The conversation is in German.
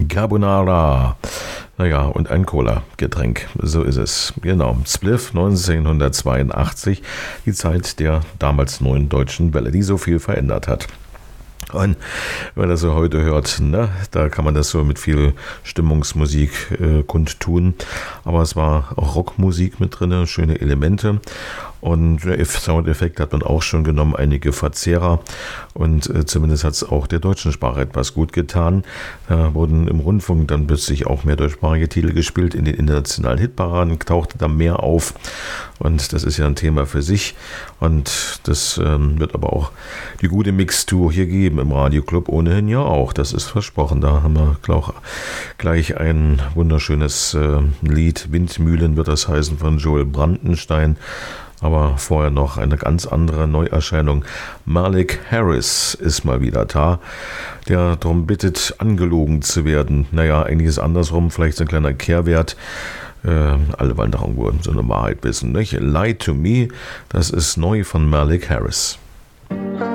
Carbonara. Naja, und ein Cola-Getränk, so ist es. Genau, Spliff 1982, die Zeit der damals neuen deutschen Welle, die so viel verändert hat. Und wenn man das so heute hört, ne, da kann man das so mit viel Stimmungsmusik kundtun. Aber es war auch Rockmusik mit drin, schöne Elemente. Und Soundeffekt hat man auch schon genommen, einige Verzehrer. Und zumindest hat es auch der deutschen Sprache etwas gut getan. Da wurden im Rundfunk dann plötzlich auch mehr deutschsprachige Titel gespielt. In den internationalen Hitparaden tauchte da mehr auf. Und das ist ja ein Thema für sich. Und das wird aber auch die gute Mixtur hier geben im Radioclub ohnehin ja auch. Das ist versprochen. Da haben wir gleich ein wunderschönes Lied. Windmühlen wird das heißen von Joel Brandenstein. Aber vorher noch eine ganz andere Neuerscheinung. Malik Harris ist mal wieder da, der darum bittet, angelogen zu werden. Naja, eigentlich ist es andersrum, vielleicht so ein kleiner Kehrwert. Alle wollen darum so eine Wahrheit wissen, nicht? Lie to Me, das ist neu von Malik Harris. I